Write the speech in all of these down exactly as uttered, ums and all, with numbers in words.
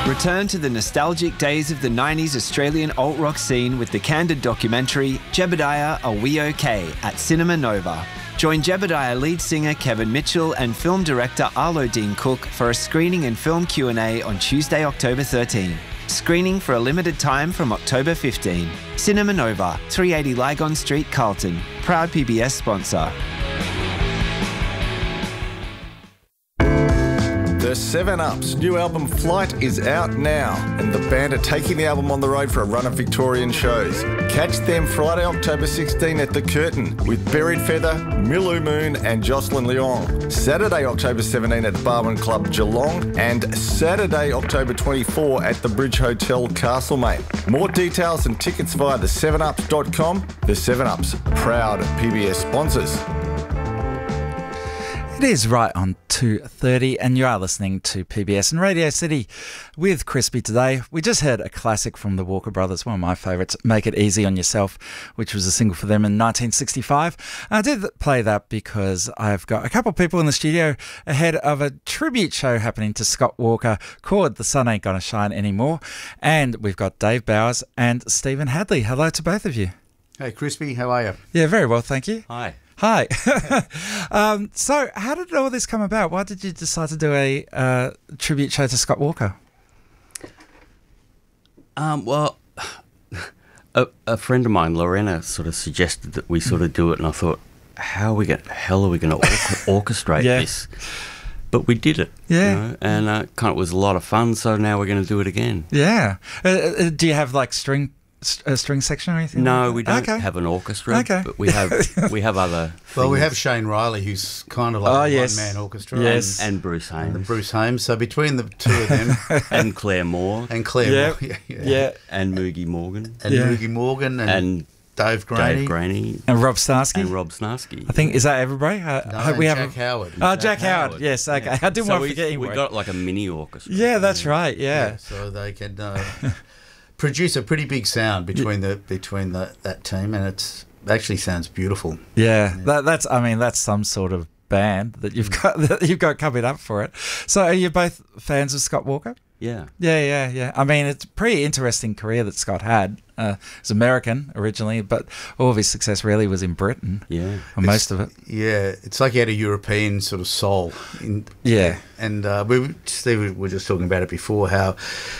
Return to the nostalgic days of the nineties Australian alt-rock scene with the candid documentary Jebediah Are We OK at Cinema Nova. Join Jebediah lead singer Kevin Mitchell and film director Arlo Dean Cook for a screening and film Q and A on Tuesday, October thirteenth. Screening for a limited time from October fifteenth. Cinema Nova, three eighty Lygon Street, Carlton. Proud P B S sponsor. The seven up's new album Flight is out now, and the band are taking the album on the road for a run of Victorian shows. Catch them Friday, October sixteenth at The Curtain with Buried Feather, Milou Moon and Jocelyn Leong. Saturday, October seventeenth at Barwon Club Geelong, and Saturday, October twenty-fourth at the Bridge Hotel Castlemaine. More details and tickets via the seven ups dot com. The seven ups, proud P B S sponsors. It is right on two thirty and you are listening to P B S and Radio City with Crispy today. We just heard a classic from the Walker Brothers, one of my favourites, Make It Easy on Yourself, which was a single for them in nineteen sixty-five. I did play that because I've got a couple of people in the studio ahead of a tribute show happening to Scott Walker called The Sun Ain't Gonna Shine Anymore. And we've got Dave Bowers and Stephen Hadley. Hello to both of you. Hey, Crispy, how are you? Yeah, very well, thank you. Hi. Hi. um, so how did all this come about? Why did you decide to do a uh, tribute show to Scott Walker? Um, well, a, a friend of mine, Lorena, sort of suggested that we sort of do it, and I thought, how are we going? Hell, are we going to orchestrate yeah. this? But we did it. Yeah. You know, and uh, kind of was a lot of fun. So now we're going to do it again. Yeah. Uh, uh, do you have like string? A string section or anything? No, like we don't okay. have an orchestra. Okay. But we have we have other things. Well, we have Shane Riley, who's kind of like oh, a yes. one-man orchestra. Yes. And, and Bruce Haynes. And Bruce Haynes. So between the two of them... and Claire Moore. And Claire yeah. Moore. Yeah, yeah. yeah. And Moogie Morgan. And yeah. Moogie Morgan. And, and Dave Graney. Dave Graney. And Rob Snarsky. And Rob Snarsky. I think, is that everybody? Uh, no, hope we Jack have Howard. Oh, Jack, Jack Howard. Howard. Yes, okay. Yeah. I didn't so want we, to forget him. We got like a mini orchestra. Yeah, that's right, yeah. yeah so they can... Uh, produce a pretty big sound between the between the, that team, and it's actually sounds beautiful. Yeah, yeah. That, that's. I mean, that's some sort of band that you've got that you've got coming up for it. So, are you both fans of Scott Walker? Yeah, yeah, yeah, yeah. I mean, it's a pretty interesting career that Scott had. Uh, he's American originally, but all of his success really was in Britain. Yeah, or most of it. Yeah, it's like he had a European sort of soul. In, yeah, and uh, we Steve we were just talking about it before how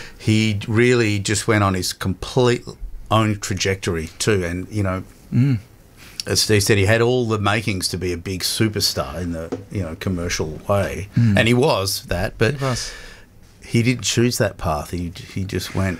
he really just went on his complete own trajectory too, and you know. Mm. As Steve said, he had all the makings to be a big superstar in the you know commercial way, mm. and he was that. But he, was. he didn't choose that path. He he just went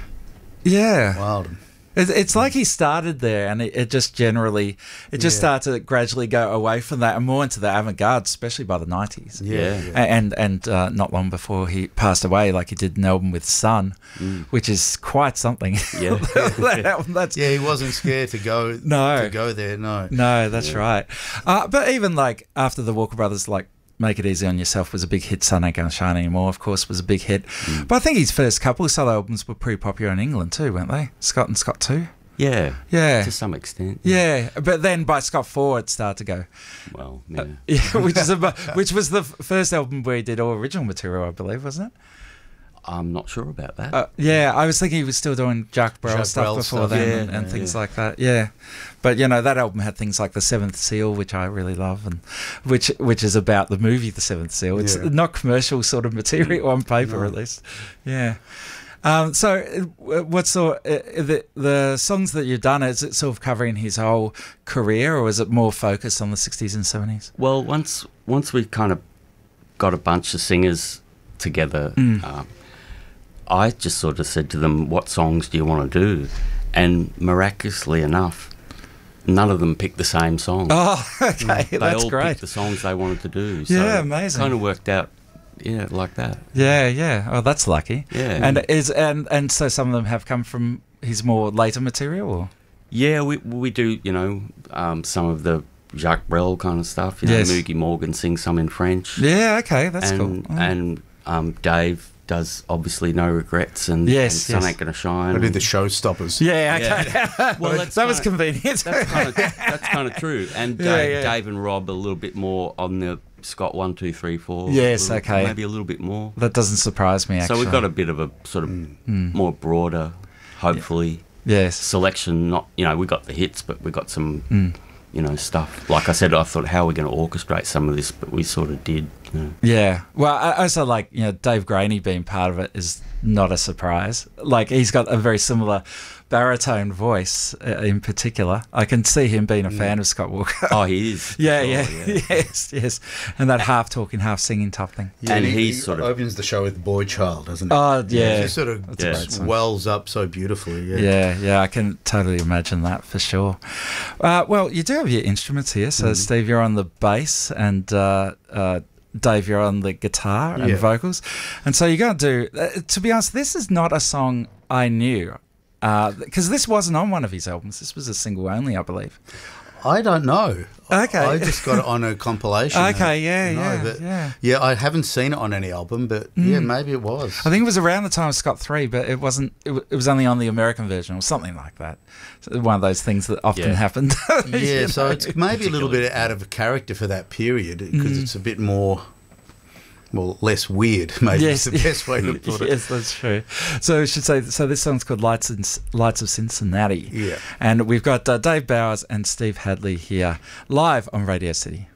yeah wild. It's like he started there, and it, it just generally it just yeah. started to gradually go away from that and more into the avant-garde, especially by the nineties. Yeah, yeah. and and uh, not long before he passed away, like he did an album with Sun, mm. which is quite something. Yeah, that album, that's, yeah, he wasn't scared to go. No, to go there. No, no, that's yeah. right. Uh, but even like after the Walker Brothers, like. Make It Easy on Yourself was a big hit. Sun Ain't Gonna Shine Anymore, of course, was a big hit. Mm. But I think his first couple of solo albums were pretty popular in England too, weren't they? Scott and Scott too. Yeah, yeah, to some extent. Yeah, yeah. But then by Scott four, it started to go. Well, yeah, uh, yeah which is a, which was the f- first album where he did all original material, I believe, wasn't it? I'm not sure about that. Uh, yeah, I was thinking he was still doing Jacques Brel Jacques stuff Brel before stuff, then yeah, and, and yeah, things yeah. like that. Yeah, but you know that album had things like The Seventh Seal, which I really love, and which which is about the movie The Seventh Seal. It's yeah. not commercial sort of material on paper, no. at least. Yeah. Um, so, what sort uh, the the songs that you've done? Is it sort of covering his whole career, or is it more focused on the sixties and seventies? Well, once once we kind of got a bunch of singers together. Mm. Um, I just sort of said to them, what songs do you want to do? And miraculously enough, none of them picked the same song. Oh, okay, they that's all great. picked the songs they wanted to do. So yeah, amazing. It kind of worked out, yeah, like that. Yeah, yeah. Oh, that's lucky. Yeah. And is and and so some of them have come from his more later material, or? Yeah, we we do, you know, um, some of the Jacques Brel kind of stuff. You know, yes. Moogie Morgan sings some in French. Yeah, okay, that's and, cool. Oh. And um, Dave does obviously No Regrets and, yes, and Sun yes. Ain't Gonna Shine. I did the Showstoppers. Yeah, okay. Yeah. Well, that's that kinda, was convenient. That's kind of that's kind of true. And Yeah, Dave, yeah. Dave and Rob a little bit more on the Scott one, two, three, four. Yes, a little- okay. Maybe a little bit more. That doesn't surprise me, actually. So we've got a bit of a sort of Mm. more broader, hopefully, Yes. selection. Not, you know, we got the hits, but we got some, Mm. you know, stuff. Like I said, I thought, how are we going to orchestrate some of this? But we sort of did. You know. Yeah. Well, I also like, you know, Dave Graney being part of it is not a surprise. Like, he's got a very similar baritone voice uh, in particular. I can see him being a fan of Scott Walker. Oh, he is. yeah, Sure, yeah, yes, yes. And that half talking, half singing type thing. Yeah, And he, he's he sort of- opens the show with Boy Child, doesn't he? Oh, yeah. He sort of That's a great just song. wells up so beautifully. Yeah. Yeah, yeah, I can totally imagine that for sure. Uh, well, you do have your instruments here. So, Steve, you're on the bass, and uh, uh, Dave, you're on the guitar and Yeah. vocals. And so you're going to do, uh, to be honest, this is not a song I knew. Because this wasn't on one of his albums. This was a single only, I believe. I don't know. Okay. I just got it on a compilation. Okay, yeah, No, yeah, but- yeah. Yeah, I haven't seen it on any album, but yeah, maybe it was. I think it was around the time of Scott three, but it wasn't. It, w- it was only on the American version or something like that. So one of those things that often Yeah. happened. yeah, You so know? it's maybe a little bit out of character for that period because it's a bit more, well, less weird. Maybe Yes, is the best way to put it. yes, that's true. So we should say. So this song's called "Lights in, Lights of Cincinnati." Yeah. and we've got uh, Dave Bowers and Steve Hadley here live on Radio City.